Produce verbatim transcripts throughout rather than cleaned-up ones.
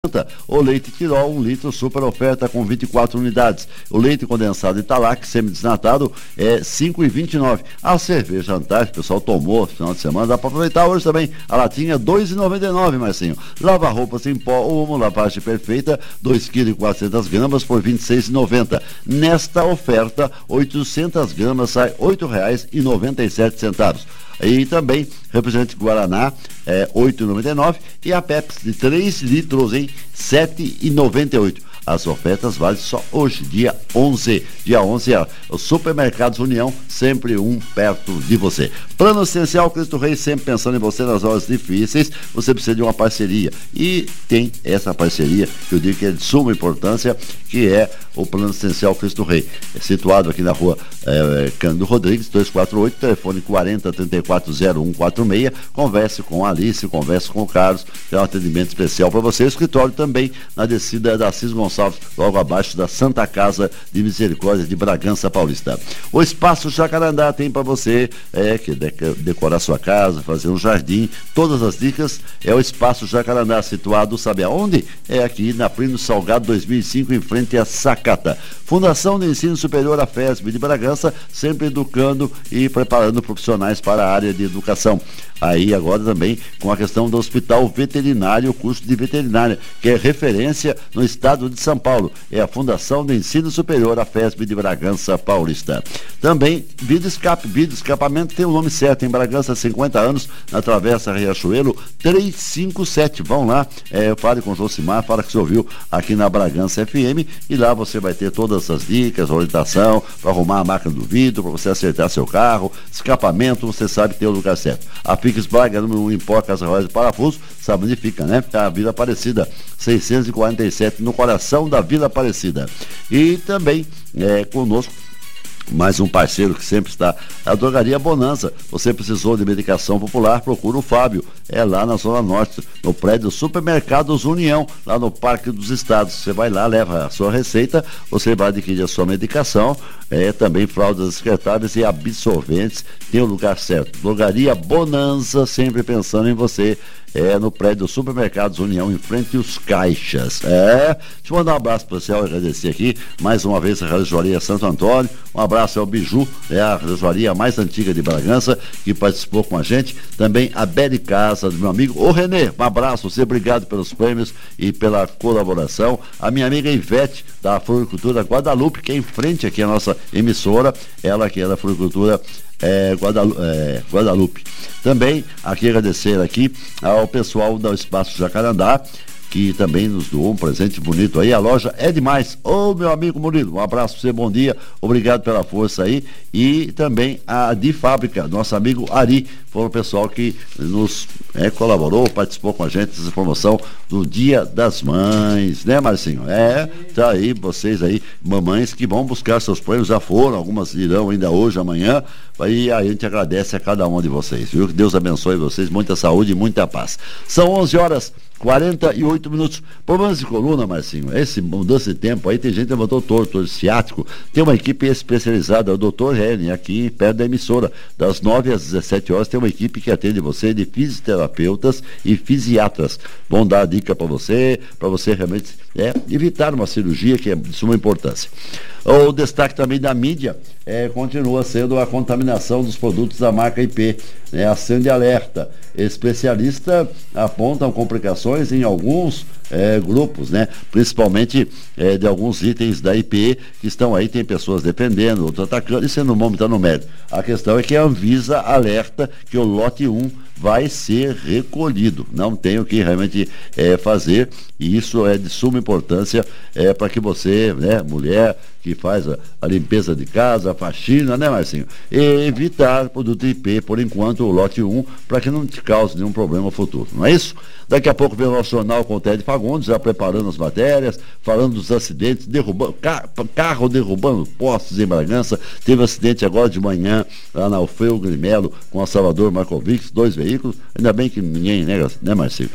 O leite Tirol, um litro, super oferta com vinte e quatro unidades. O leite condensado Italac, semi-desnatado, é cinco reais e vinte e nove centavos. A cerveja Antártica, o pessoal tomou no final de semana, dá para aproveitar hoje também. A latinha, dois reais e noventa e nove centavos, Marcinho. Lava-roupas em pó, Omo, lavagem perfeita, dois quilos e quatrocentas gramas por vinte e seis reais e noventa centavos. Nesta oferta, oitocentas gramas sai oito reais e noventa e sete centavos. E também, refrigerante Guaraná, é, oito reais e noventa e nove centavos. E a Pepsi de três litros em sete reais e noventa e oito centavos. As ofertas valem só hoje, dia onze. Dia onze é o Supermercados União, sempre um perto de você. Plano Essencial Cristo Rei, sempre pensando em você nas horas difíceis. Você precisa de uma parceria. E tem essa parceria, que eu digo que é de suma importância, que é o Plano Essencial Cristo Rei. É situado aqui na rua é, Cândido Rodrigues, duzentos e quarenta e oito, telefone quarenta, trinta e quatro, zero um quarenta e seis. Converse com a Alice, converse com o Carlos. Tem um atendimento especial para você. O escritório também na descida da Assis Gonçalves, logo abaixo da Santa Casa de Misericórdia de Bragança Paulista. O Espaço Jacarandá tem para você é, que de, decorar sua casa, fazer um jardim. Todas as dicas é o Espaço Jacarandá, situado, sabe aonde? É aqui na Plínio Salgado dois mil e cinco, em frente a Sacata. Fundação de Ensino Superior, a FESB de Bragança, sempre educando e preparando profissionais para a área de educação. Aí agora também com a questão do Hospital Veterinário, o curso de veterinária, que é referência no estado de São Paulo. É a Fundação de Ensino Superior, a FESB de Bragança Paulista. Também Vida Escape, Vida Escapamento tem o nome certo, em Bragança, cinquenta anos, na Travessa Riachuelo, trezentos e cinquenta e sete. Vão lá, é, fale com o Josimar, fala que você ouviu aqui na Bragança F M, e lá você vai ter todas as dicas, orientação, para arrumar a máquina do vidro, para você acertar seu carro, escapamento, você sabe ter o lugar certo. A Fix Braga, número um em pó, casa rosa de parafuso, sabe onde fica, né? A Vila Aparecida, seiscentos e quarenta e sete, no coração da Vila Aparecida. E também é, conosco mais um parceiro que sempre está, a Drogaria Bonanza. Você precisou de medicação popular, procura o Fábio, é lá na Zona Norte, no prédio Supermercados União, lá no Parque dos Estados. Você vai lá, leva a sua receita, você vai adquirir a sua medicação, é, também fraldas descartáveis e absorventes, tem o lugar certo. Drogaria Bonanza, sempre pensando em você. É no prédio Supermercados União, em frente aos caixas. É, deixa eu mandar um abraço para você, agradecer aqui mais uma vez a Relojoaria Santo Antônio. Um abraço ao Biju, é a relojoaria mais antiga de Bragança, que participou com a gente. Também a Beli Casa, do meu amigo o Renê. Um abraço, você, obrigado pelos prêmios e pela colaboração. A minha amiga Ivete, da Floricultura Guadalupe, que é em frente aqui a nossa emissora, ela que é da Floricultura É, Guadalu é, Guadalupe. Também aqui agradecer aqui ao pessoal do Espaço Jacarandá, que também nos doou um presente bonito aí. A loja é demais. Ô, meu amigo Murilo, um abraço para você, bom dia, obrigado pela força aí. E também a de Fábrica, nosso amigo Ari, foi o pessoal que nos é, colaborou, participou com a gente dessa promoção do Dia das Mães, né, Marcinho? É, tá aí, vocês aí, mamães que vão buscar seus prêmios, já foram, algumas irão ainda hoje, amanhã, e a gente agradece a cada um de vocês, viu? Que Deus abençoe vocês, muita saúde e muita paz. São onze horas quarenta e oito minutos. Problemas de coluna, Marcinho, esse mudança de tempo aí, tem gente que levantou torto, ciático. Tem uma equipe especializada, o doutor Rene, aqui perto da emissora, das nove às dezessete horas, tem uma equipe que atende você de fisioterapeutas e fisiatras. Vão dar a dica para você, para você realmente é, evitar uma cirurgia que é de suma importância. O destaque também da mídia é, continua sendo a contaminação dos produtos da marca I P, né? Acende alerta. Especialistas apontam complicações em alguns é, grupos, né? Principalmente é, de alguns itens da I P que estão aí, tem pessoas defendendo, outros atacando, isso não vamos entrar no mérito. A questão é que a Anvisa alerta que o lote um vai ser recolhido, não tem o que realmente é, fazer, e isso é de suma importância é, para que você, né, mulher que faz a, a limpeza de casa, a faxina, né, Marcinho? E evitar produto I P, por enquanto, o lote um, para que não te cause nenhum problema futuro, não é isso? Daqui a pouco vem o nosso jornal com o Ted Fagundes, já preparando as matérias, falando dos acidentes, derrubando, car carro derrubando postes em Bragança. Teve acidente agora de manhã, lá na Alfeu Grimelo, com a Salvador Markovic, dois veículos, ainda bem que ninguém nega, né, Marcinho?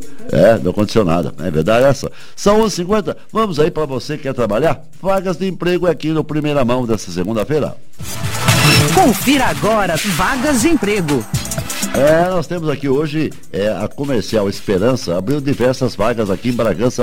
É, não aconteceu nada, é verdade essa. São onze e cinquenta, vamos aí para você que quer trabalhar, vagas de emprego aqui no Primeira Mão dessa segunda-feira. Confira agora, vagas de emprego. É, nós temos aqui hoje é, a Comercial Esperança, abriu diversas vagas aqui em Bragança